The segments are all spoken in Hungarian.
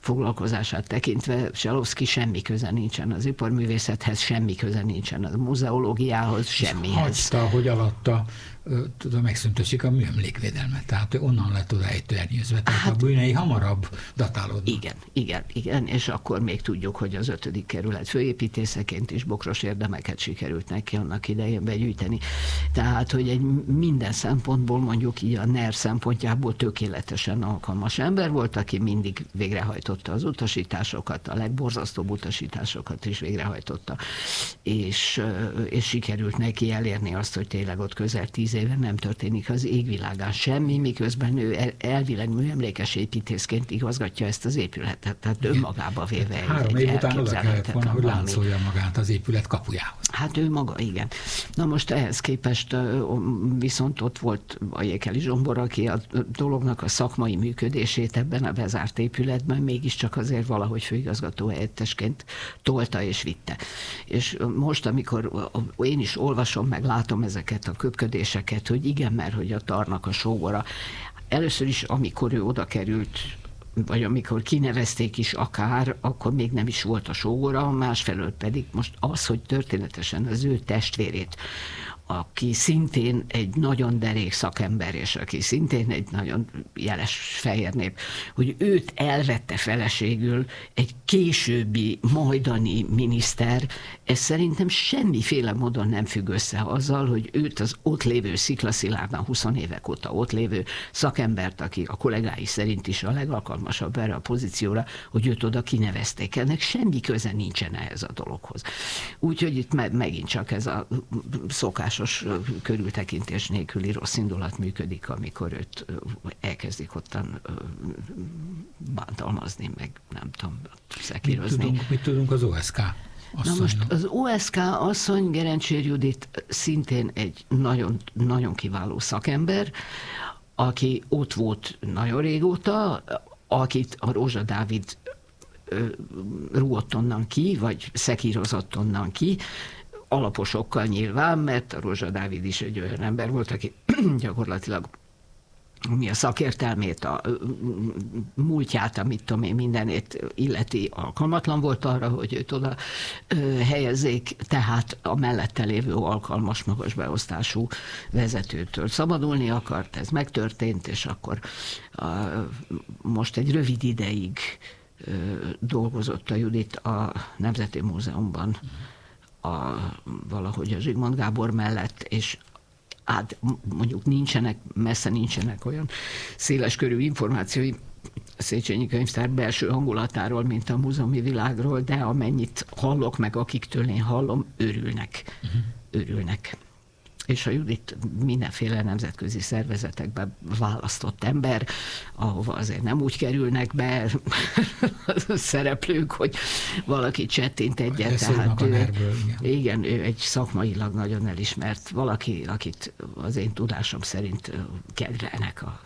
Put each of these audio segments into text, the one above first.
foglalkozását tekintve Csalowszky semmi köze nincsen az iparművészethez, semmi köze nincsen a muzeológiához, semmihez. Hagyta, hogy alatta megszüntessék a műemlékvédelmet, tehát onnan lett oda ejtőernyőzve, tehát a bűnei hamarabb datálódnak. Igen, és akkor még tudjuk, hogy az 5. kerület főépítészeként is bokros érdemeket sikerült neki annak idején begyűjteni. Tehát, hogy egy minden szempontból, mondjuk így a NER szempontjából tökéletesen alkalmas ember volt, aki mindig végrehajtotta az utasításokat, a legborzasztóbb utasításokat is végrehajtotta, és sikerült neki elérni azt, hogy tényleg ott közel 10 éve nem történik az égvilágán semmi, miközben ő elvileg műemlékes építészként igazgatja ezt az épületet. Tehát önmagába véve 3 év után oda kellett volna, hogy láncolja magát az épület kapujához. Hát ő maga, igen. Na most ehhez képest viszont ott volt a Jékeli Zsombor, aki a dolognak a szakmai működését ebben a bezárt épületben mégiscsak azért valahogy főigazgató helyettesként tolta és vitte. És most, amikor én is olvasom, meg látom ezeket a köpködéseket, hogy igen, mert hogy a Tarnak a sógora, először is, amikor ő oda került, vagy amikor kinevezték is akár, akkor még nem is volt a sógora, másfelől pedig most az, hogy történetesen az ő testvérét, aki szintén egy nagyon derék szakember, és aki szintén egy nagyon jeles fehérnép, hogy őt elvette feleségül egy későbbi majdani miniszter, ez szerintem semmiféle módon nem függ össze azzal, hogy őt az ott lévő Sziklaszilárdan 20 évek óta ott lévő szakembert, aki a kollégái szerint is a legalkalmasabb erre a pozícióra, hogy őt oda kinevezték. Ennek semmi köze nincsen ehhez a dologhoz. Úgyhogy itt megint csak ez a szokásos körültekintés nélküli rossz indulat működik, amikor őt elkezdik ottan bántalmazni, meg nem tudom, szekírozni. Mit tudunk az OSK asszonynak? Na most az OSK asszony, Gerencsér Judit szintén egy nagyon, nagyon kiváló szakember, aki ott volt nagyon régóta, akit a Rózsa Dávid rúgott onnan ki, vagy szekírozott onnan ki, alaposokkal nyilván, mert a Rózsa Dávid is egy olyan ember volt, aki gyakorlatilag mi a szakértelmét, a múltját, amit tudom én, mindenét illeti, alkalmatlan volt arra, hogy őt oda helyezzék, tehát a mellette lévő alkalmas, magas beosztású vezetőtől szabadulni akart, ez megtörtént, és akkor most egy rövid ideig dolgozott a Judit a Nemzeti Múzeumban, valahogy a Zsigmond Gábor mellett, és hát mondjuk messze nincsenek olyan széleskörű információi a Széchenyi Könyvtár belső hangulatáról, mint a múzeumi világról, de amennyit hallok, meg akiktől én hallom, örülnek. És a Judit mindenféle nemzetközi szervezetekben választott ember, ahova azért nem úgy kerülnek be szereplők, hogy valaki csettint egyet. Tehát igen, ő egy szakmailag nagyon elismert valaki, akit az én tudásom szerint kedvelnek a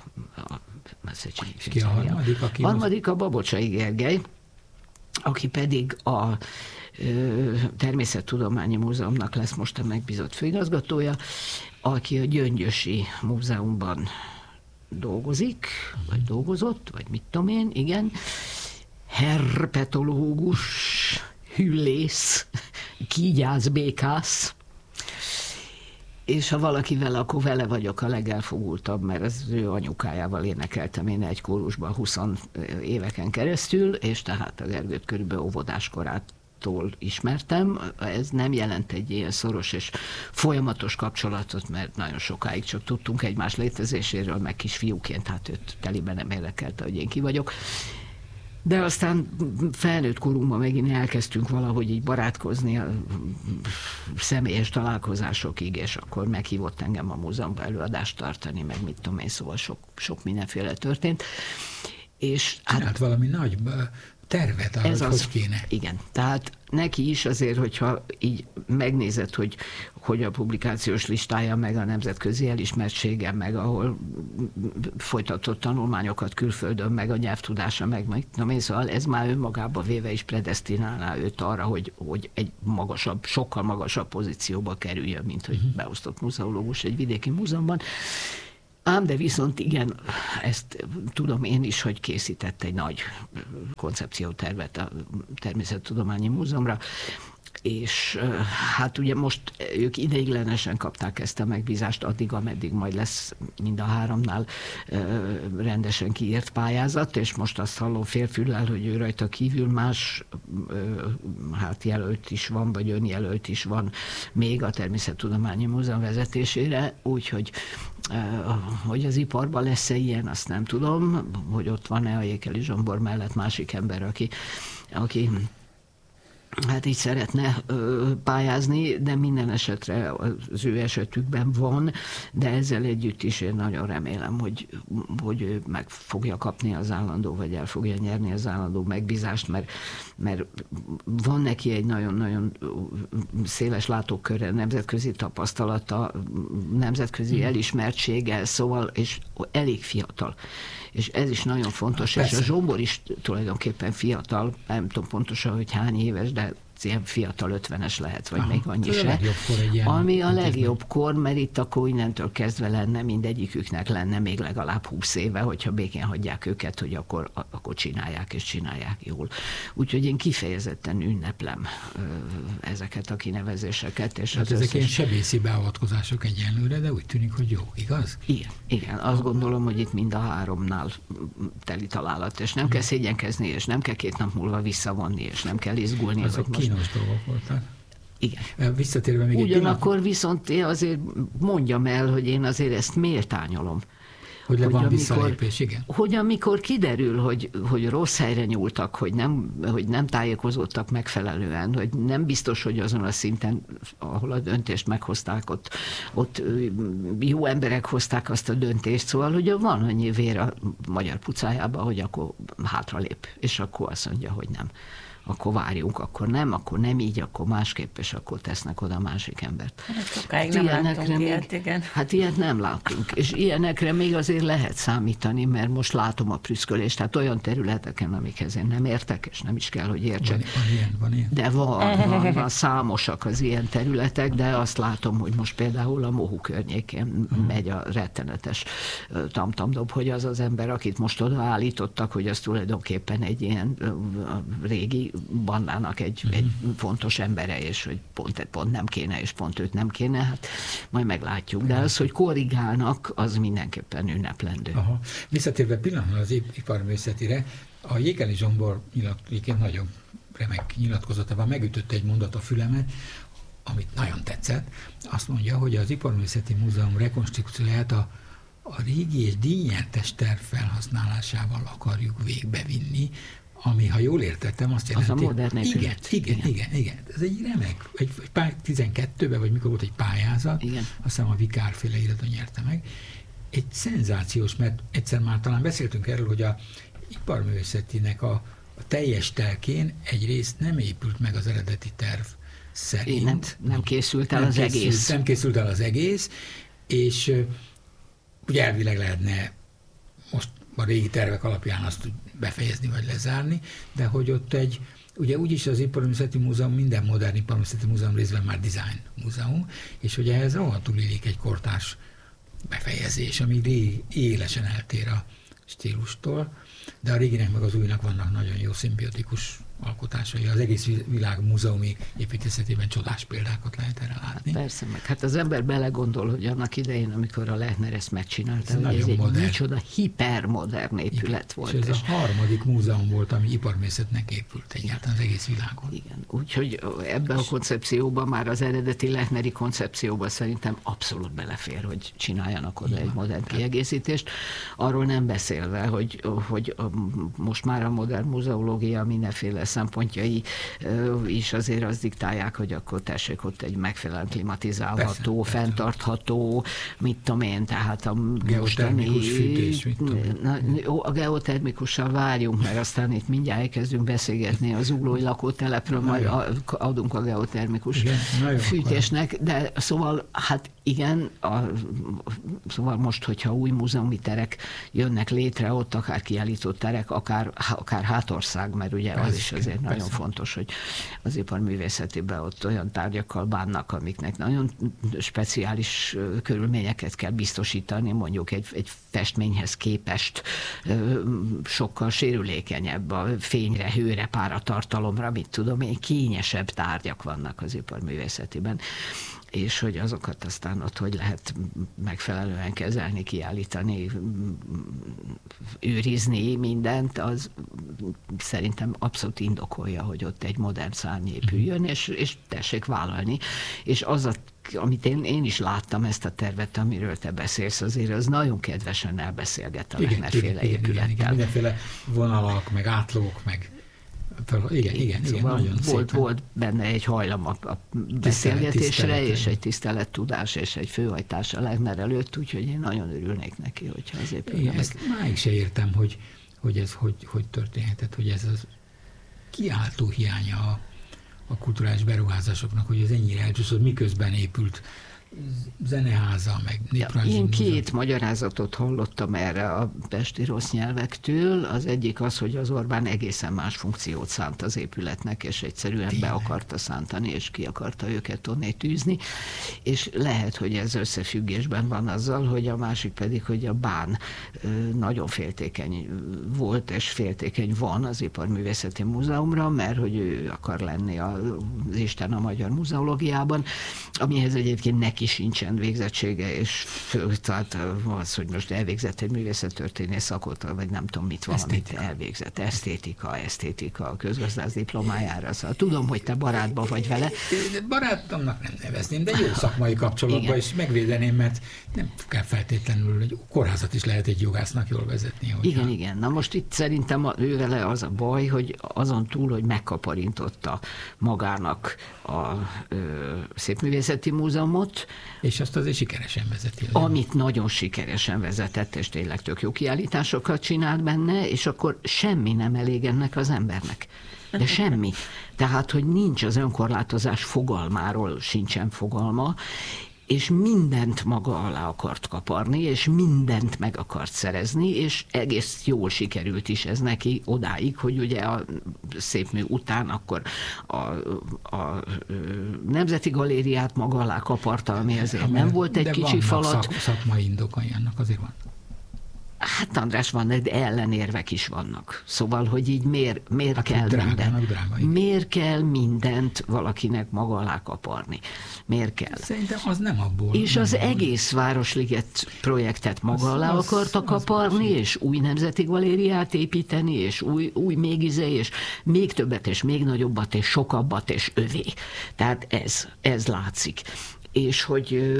ki a harmadik? Harmadik a Babocsai Gergely, aki pedig a Természettudományi Múzeumnak lesz most a megbízott főigazgatója, aki a Gyöngyösi Múzeumban dolgozik, vagy dolgozott, vagy mit tudom én, igen, herpetológus, hüllész, kígyászbékász, és ha valakivel, akkor vele vagyok a legelfogultabb, mert az ő anyukájával énekeltem én egy kórusban 20 éveken keresztül, és tehát a Gergőt körülbelül óvodáskorától ismertem. Ez nem jelent egy ilyen szoros és folyamatos kapcsolatot, mert nagyon sokáig csak tudtunk egymás létezéséről, meg kisfiúként, hát őt teliben nem érdekelte, hogy én ki vagyok. De aztán felnőtt korunkban megint elkezdtünk valahogy így barátkozni a személyes találkozásokig, és akkor meghívott engem a múzeumban előadást tartani, meg mit tudom én, szóval sok mindenféle történt. És csinált valami nagy tervet arra, ez hogy kéne. Igen, tehát neki is azért, hogyha így megnézed, hogy a publikációs listája, meg a nemzetközi elismertsége, meg ahol folytatott tanulmányokat külföldön, meg a nyelvtudása, meg szóval ez már önmagába véve is predesztinálná őt arra, hogy egy magasabb, sokkal magasabb pozícióba kerüljön, mint hogy beosztott muzeológus egy vidéki múzeumban. Ám de viszont igen, ezt tudom én is, hogy készített egy nagy koncepciótervet a Természettudományi Múzeumra, és hát ugye most ők ideiglenesen kapták ezt a megbízást, addig, ameddig majd lesz mind a háromnál rendesen kiírt pályázat, és most azt hallom félfüllel, hogy ő rajta kívül más hát jelölt is van, vagy önjelölt is van még a Természettudományi Múzeum vezetésére, úgyhogy hogy az iparban lesz-e ilyen, azt nem tudom, hogy ott van-e a Jékeli Zsombor mellett másik ember, aki hát így szeretne pályázni, de minden esetre az ő esetükben van, de ezzel együtt is én nagyon remélem, hogy ő meg fogja kapni az állandó, vagy el fogja nyerni az állandó megbízást, mert van neki egy nagyon-nagyon széles látókörre, nemzetközi tapasztalata, nemzetközi elismertsége, szóval, és elég fiatal. És ez is nagyon fontos, és a Zsombor is tulajdonképpen fiatal, nem tudom pontosan, hogy hány éves, de ilyen fiatal 50-es lehet, vagy még annyi se. Ami a legjobb kor, mert itt akkor innentől kezdve lenne, mindegyiküknek lenne még legalább 20 éve, hogyha békén hagyják őket, hogy akkor csinálják, és csinálják jól. Úgyhogy én kifejezetten ünneplem ezeket a kinevezéseket. És hát ezek ilyen sebészi beavatkozások egyenlőre, de úgy tűnik, hogy jó, igaz? Igen. Azt gondolom, hogy itt mind a háromnál teli találat, és nem kell szégyenkezni, és nem kell 2 nap múlva visszavonni, és nem kell izgulni. Kínos dolgok voltak. Igen. Visszatérve még ugyanakkor viszont én azért mondjam el, hogy én azért ezt méltányolom. Hogy van visszalépés, igen. Hogy amikor kiderül, hogy rossz helyre nyúltak, hogy nem tájékozódtak megfelelően, hogy nem biztos, hogy azon a szinten, ahol a döntést meghozták, ott jó emberek hozták azt a döntést, szóval, hogy van annyi vér a magyar pucájába, hogy akkor hátralép, és akkor azt mondja, hogy nem. Akkor várjunk, akkor nem így, akkor másképp, és akkor tesznek oda másik embert. Sokáig nem láttunk ilyet, igen. Hát ilyet nem látunk, és ilyenekre még azért lehet számítani, mert most látom a prüszkölést, tehát olyan területeken, amikhez én nem értek, és nem is kell, hogy értsek. Van ilyen. De van számosak az ilyen területek, de azt látom, hogy most például a Mohu környékén megy a rettenetes tamtamdob, hogy az az ember, akit most odaállítottak, hogy az tulajdonképpen egy ilyen régi bandának egy fontos embere, és hogy pont nem kéne, és pont őt nem kéne, hát majd meglátjuk. De az, hogy korrigálnak, az mindenképpen ünneplendő. Aha. Visszatérve pillanatban az iparművészetire, a Jékeli Zsombor nagyon remek nyilatkozata van, megütötte egy mondat a fülemet, amit nagyon tetszett. Azt mondja, hogy az Iparművészeti Múzeum rekonstrukcióját a régi és díjnyertes terv felhasználásával akarjuk végbevinni, ami, ha jól értettem, azt jelenti... Az a modern épület. Igen. Ez egy remek, egy 12-ben, vagy mikor volt egy pályázat, igen. Azt hiszem a Vikár-féle irató nyerte meg. Egy szenzációs, mert egyszer már talán beszéltünk erről, hogy a iparművészetinek a teljes telkén egyrészt nem épült meg az eredeti terv szerint. Nem készült el az egész. Nem készült el az egész, és ugye elvileg lehetne most a régi tervek alapján azt befejezni vagy lezárni, de hogy ott ugye úgyis az Iparművészeti Múzeum, minden modern Iparművészeti Múzeum részben már design múzeum, és hogy ehhez rohadtul illik egy kortárs befejezés, ami élesen eltér a stílustól, de a réginek meg az újnak vannak nagyon jó szimbiotikus alkotásai. Az egész világ múzeumi építészetében csodás példákat lehet erre látni. Persze, meg hát az ember belegondol, hogy annak idején, amikor a Lechner ezt megcsinálta, ez egy micsoda hipermodern épület volt. És ez a harmadik múzeum volt, ami iparművészetnek épült egyáltalán az egész világon. Igen, úgyhogy ebben a koncepcióban, már az eredeti Lechneri koncepcióban szerintem abszolút belefér, hogy csináljanak oda egy modern kiegészítést. Arról nem beszélve, hogy most már a modern muzeológia mindenféle szempontjai is azért azt diktálják, hogy akkor tessék ott egy megfelelően klimatizálható, fenntartható, mit tudom én, tehát a geotermikus fűtés, mit tudom én. A geotermikussal várjunk, mert aztán itt mindjárt elkezdünk beszélgetni az Zuglói lakótelepről, majd adunk a geotermikus fűtésnek, de szóval hát igen, szóval most, hogyha új múzeumi terek jönnek létre, létre ott, akár kiállító terek, akár hátország, mert ugye az is azért nagyon fontos, hogy az iparművészetében ott olyan tárgyakkal bánnak, amiknek nagyon speciális körülményeket kell biztosítani, mondjuk egy festményhez képest sokkal sérülékenyebb a fényre, hőre, páratartalomra, mit tudom én, kényesebb tárgyak vannak az iparművészetében, és hogy azokat aztán ott hogy lehet megfelelően kezelni, kiállítani, őrizni mindent, az szerintem abszolút indokolja, hogy ott egy modern szárny épüljön, és tessék vállalni. És az amit én is láttam, ezt a tervet, amiről te beszélsz, azért az nagyon kedvesen elbeszélget a Lechner-féle épülettel. Igen, mindenféle vonalak, meg átlók, meg igen, szóval nagyon volt benne egy hajlam a beszélgetésre, és egy tisztelettudás, és egy főhajtás a Lechner előtt, úgyhogy én nagyon örülnék neki, hogyha az épület. Igen, ezt máig se értem, hogy ez hogy történhetett, hogy ez az kiáltó hiánya a kulturális beruházásoknak, hogy ez ennyire elcsúszott, miközben épült zeneháza, meg néprajzi Én múzeum. 2 magyarázatot hallottam erre a pesti rossz nyelvektől. Az egyik az, hogy az Orbán egészen más funkciót szánt az épületnek, és egyszerűen be akarta szántani, és ki akarta őket onnét tűzni. És lehet, hogy ez összefüggésben van azzal, hogy a másik pedig, hogy a Bán nagyon féltékeny volt, és féltékeny van az Iparművészeti Múzeumra, mert hogy ő akar lenni az Isten a magyar muzeológiában, amihez egyébként neki sincsen végzettsége, és tehát az, hogy most elvégzett egy művészettörténész szakot, vagy nem tudom mit, valamit elvégzett. Esztétika, közgazdász diplomájára. Szóval tudom, hogy te barátban vagy vele. Barátomnak nem nevezném, de jó szakmai kapcsolatban is megvédeném, mert nem kell feltétlenül, hogy kórházat is lehet egy jogásznak jól vezetni. Hogyha... Igen. Na most itt szerintem ővele az a baj, hogy azon túl, hogy megkaparintotta magának a Szépművészeti Múzeumot, és azt azért sikeresen vezeti. Amit nagyon sikeresen vezetett, és tényleg tök jó kiállításokat csinált benne, és akkor semmi nem elég ennek az embernek. De semmi. Tehát, hogy nincs az önkorlátozás fogalmáról, sincsen fogalma, és mindent maga alá akart kaparni, és mindent meg akart szerezni, és egész jól sikerült is ez neki odáig, hogy ugye a Szépmű után akkor a Nemzeti Galériát maga alá kaparta, ami azért nem volt egy kicsi falat. Szakmai indokai annak azért van. Hát András, van, de ellenérvek is vannak. Szóval, hogy így miért kell miért kell mindent valakinek maga alá kaparni? Miért kell? Szerintem az nem abból. És nem az abból. egész Városliget projektet maga alá akarta kaparni, és új Nemzeti Galériát építeni, és új még és még többet, és még nagyobbat, és sokabbat, és övé. Tehát ez látszik. És hogy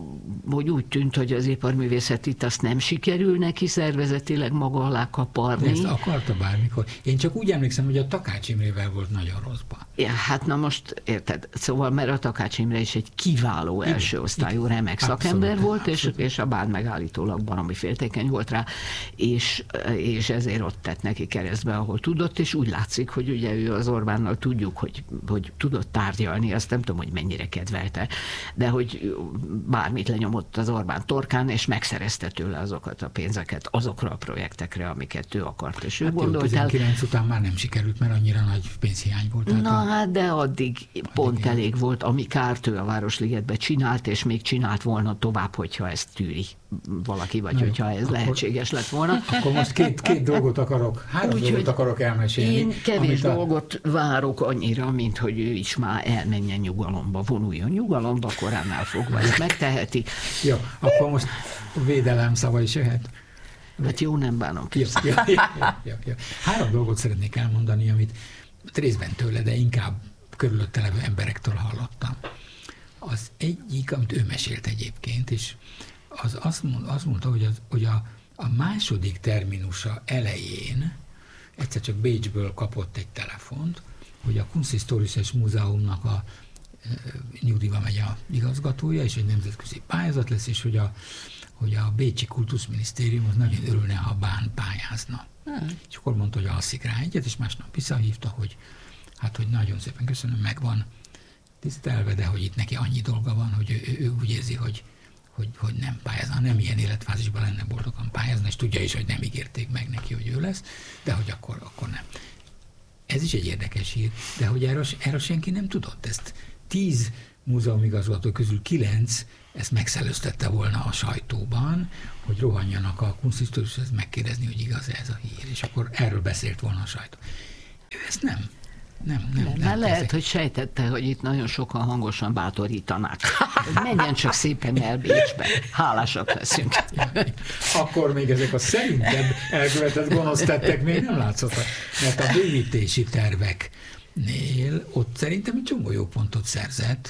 úgy tűnt, hogy az iparművészet itt azt nem sikerül neki szervezetileg maga alá kaparni. De ezt akarta bármikor. Én csak úgy emlékszem, hogy a Takács Imrével volt nagyon rosszban. Ja, hát na most érted, szóval mert a Takács Imre is egy kiváló első osztályú remek szakember volt, és a Bán megállítólag baromi féltékeny volt rá, és ezért ott tett neki keresztbe, ahol tudott, és úgy látszik, hogy ugye ő az Orbánnal tudjuk, hogy tudott tárgyalni, azt nem tudom, hogy mennyire kedvelte, de hogy bármit lenyomott az Orbán torkán, és megszerezte tőle azokat a pénzeket azokra a projektekre, amiket ő akart, és ő gondolt el. 19 után már nem sikerült, mert annyira nagy pénzhiány volt. Hát de addig pont elég volt, ami kárt ő a Városligetbe csinált, és még csinált volna tovább, hogyha ezt tűri valaki, vagy hogyha ez lehetséges lett volna. Akkor most két dolgot három dolgot akarok elmesélni. Én kevés dolgot várok annyira, mint hogy ő is már elmenjen nyugalomba, vonuljon nyugalomba, koránál fogva ezt megteheti. Jó, akkor most védelem szava is jöhet. Hát jó, nem bánom. Jó. 3 dolgot szeretnék elmondani, amit részben tőle, de inkább körülötte levő emberektől hallottam. Az egyik, amit ő mesélt egyébként, és az azt mondta, hogy a második terminusa elején egyszer csak Bécsből kapott egy telefont, hogy a Kunsthistorisches Múzeumnak a nyugdíjba megy a igazgatója, és egy nemzetközi pályázat lesz, és hogy a bécsi kultuszminisztérium az nagyon örülne, ha Bán pályázna. És akkor mondta, hogy alszik rá egyet, és másnap visszahívta, hogy nagyon szépen köszönöm, megvan tisztelve, de hogy itt neki annyi dolga van, hogy ő úgy érzi, hogy hogy nem pályázna, nem ilyen életfázisban lenne boldogan pályázni, és tudja is, hogy nem ígérték meg neki, hogy ő lesz, de hogy akkor nem. Ez is egy érdekes hír, de hogy erről senki nem tudott. Ezt 10 múzeumigazgató közül 9 ezt megszellőztette volna a sajtóban, hogy rohanjanak a Kunsthistorisches megkérdezni, hogy igaz ez a hír, és akkor erről beszélt volna a sajtó. Ő ezt nem. Mert lehet, hogy sejtette, hogy itt nagyon sokan hangosan bátorítanák. Hogy menjen csak szépen el Bécsbe. Hálásak leszünk. Akkor még ezek a szerintem elkövetett gonosz tettek még nem látszottak. Mert a bővítési terveknél ott szerintem egy csomó jó pontot szerzett,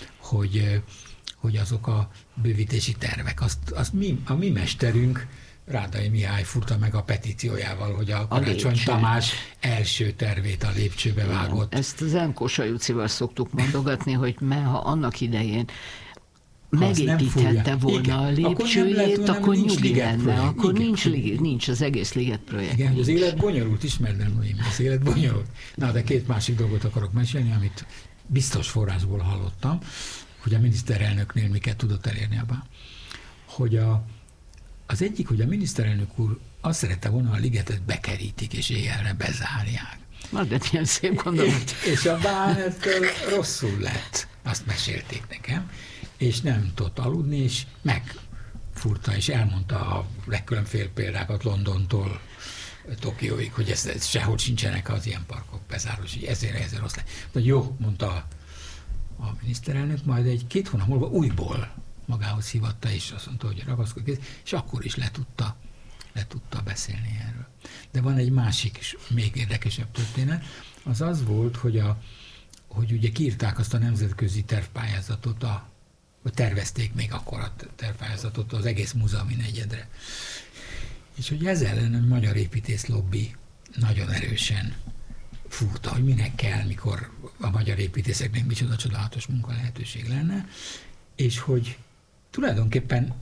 hogy azok a bővítési tervek, a mi mesterünk, Rádai Mihály furta meg a petíciójával, hogy a Karácsony Tamás első tervét a lépcsőbe vágott. Ezt az Kossuth Jucival szoktuk mondogatni, hogy ha annak idején megépíthette volna a lépcsőjét, akkor nyugi lenne, akkor nincs az egész liget projekt. Igen, az élet bonyolult, ismerd el, az élet bonyolult. Na, de 2 másik dolgot akarok mesélni, amit biztos forrásból hallottam, hogy a miniszterelnöknél miket tudott elérni abban. Hogy az egyik, hogy a miniszterelnök úr azt szerette volna, a ligetet bekerítik, és éjjelre bezárják. De ilyen szép gondolat. És a bán ettől rosszul lett. Azt mesélték nekem. És nem tudott aludni, és megfúrta, és elmondta a legkülönféle példákat Londontól Tokióig, hogy ez sehol sincsenek az ilyen parkok bezárós, és ezért rossz lett. De jó, mondta a miniszterelnök, majd 2 hónap múlva újból magához hívatta, és azt mondta, hogy ragaszkodik, és akkor is le tudta beszélni erről. De van egy másik, és még érdekesebb történet, az volt, hogy ugye kiírták azt a nemzetközi tervpályázatot, vagy tervezték még akkor a tervpályázatot az egész múzeumi negyedre. És hogy ez ellen a magyar építész lobby nagyon erősen fúrta, hogy minek kell, mikor a magyar építészeknek micsoda csodálatos munka lehetőség lenne, és hogy tulajdonképpen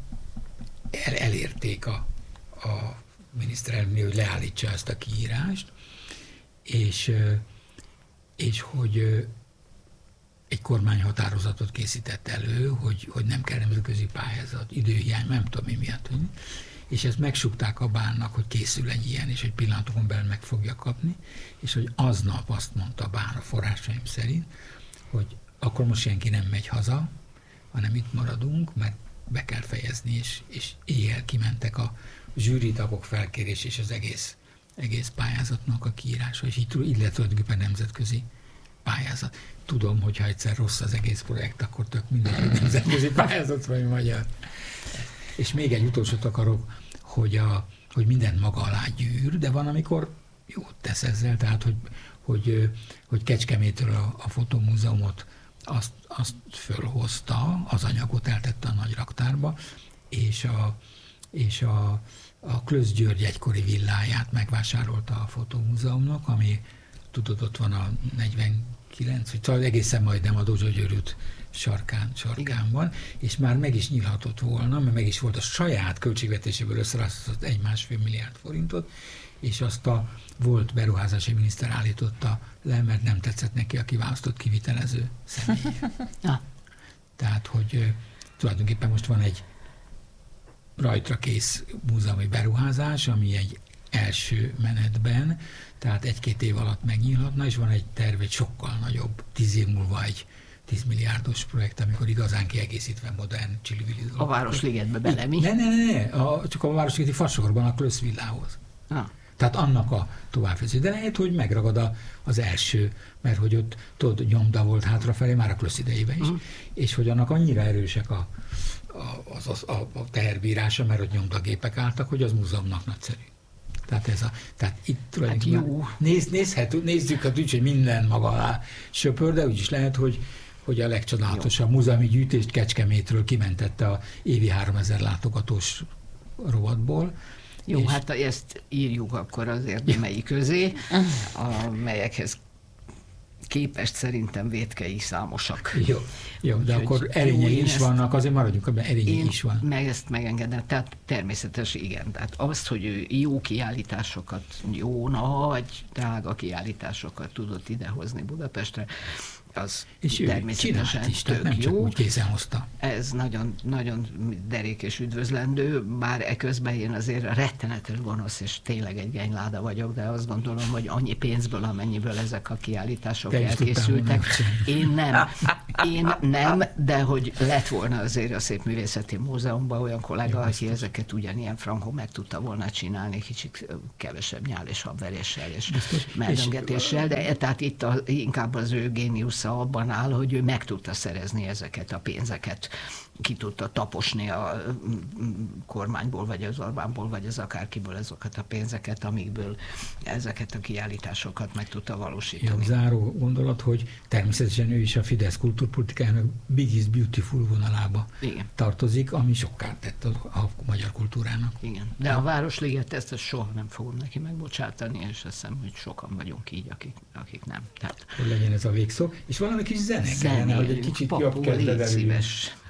elérték a miniszterelnök, hogy leállítsa ezt a kiírást, és hogy egy kormányhatározatot készített elő, hogy nem kell nemzetközi pályázat, időhiány, nem tudom mi miatt. És ezt megsúgták a bánnak, hogy készül egy ilyen, és egy pillanatokon belül meg fogja kapni, és hogy aznap azt mondta a bán a forrásaim szerint, hogy akkor most senki nem megy haza, hanem itt maradunk, mert be kell fejezni, és éjjel kimentek a zsűritagok felkérés és az egész pályázatnak a kiírása, és így lett tulajdonképpen nemzetközi pályázat. Tudom, hogyha egyszer rossz az egész projekt, akkor tök mindegy, hogy nemzetközi pályázat vagy magyar. És még egy utolsót akarok, hogy mindent maga alá gyűr, de van, amikor jót tesz ezzel, tehát, hogy Kecskemétről a fotómúzeumot azt fölhozta, az anyagot eltette a nagy raktárba, és a Klösz György egykori villáját megvásárolta a fotómúzeumnak, ami tudod, ott van a 49, vagy egészen majdnem a Dózsa György út sarkán van, és már meg is nyílhatott volna, mert meg is volt a saját költségvetéséből összeráztatott 1,5 milliárd forintot, és azt a volt beruházási miniszter állította le, mert nem tetszett neki a kiválasztott kivitelező személye. Tehát, hogy tulajdonképpen most van egy rajtra kész múzeumi beruházás, ami egy első menetben, tehát 1-2 év alatt megnyílhatna, és van egy terv, egy sokkal nagyobb, 10 év múlva egy 10 milliárdos projekt, amikor igazán kiegészítve modern csili-vili dolog. A Városligetbe bele mi? Ne, csak a Városligeti fasorban a Klösz villához. Tehát annak a továbbfejlesztés. De lehet, hogy megragad az első, mert hogy ott tudod, nyomda volt hátrafelé, már a Klösz idejében is, és hogy annak annyira erősek a teherbírása, mert ott nyomdagépek álltak, hogy az múzeumnak nagyszerű. Tehát itt tulajdonképpen nézzük úgy, hogy minden maga alá söpör, de úgyis lehet, hogy a legcsodálatosabb múzeumi gyűjtést Kecskemétről kimentette a évi 3000 látogatós rovatból. Jó, hát ezt írjuk akkor az érdemei közé, amelyekhez képest szerintem vétkei számosak. Jó, de akkor erényei is vannak, azért maradjunk, abban erényei is van. Meg ezt megengedem, tehát természetes igen. Tehát azt, hogy ő jó kiállításokat, jó nagy, drága kiállításokat tudott idehozni Budapestre, az és természetesen is, tök nem csak jó. úgy készen hozta. Ez nagyon, nagyon derék és üdvözlendő, bár eközben én azért rettenetes gonosz, és tényleg egy genyláda vagyok, de azt gondolom, hogy annyi pénzből, amennyiből ezek a kiállítások elkészültek. Én nem, de hogy lett volna azért a Szépművészeti Múzeumban olyan kollega, aki ezeket ugyanilyen frankon meg tudta volna csinálni, kicsit kevesebb nyál és habveréssel és mellöngetéssel, de tehát itt inkább az ő géniusza abban áll, hogy ő meg tudta szerezni ezeket a pénzeket, ki tudta taposni a kormányból, vagy az Orbánból, vagy az akárkiből ezeket a pénzeket, amikből ezeket a kiállításokat meg tudta valósítani. A záró gondolat, hogy természetesen ő is a Fidesz kultúrpolitikájának Big is Beautiful vonalába tartozik, ami sok kárt tett a magyar kultúrának. Igen, de a Városliget ezt soha nem fogom neki megbocsátani, és azt hiszem, hogy sokan vagyunk így, akik nem. Tehát... Hogy legyen ez a végszó. És valami kis zene kellene, hogy egy kicsit jobb kezdve szíves.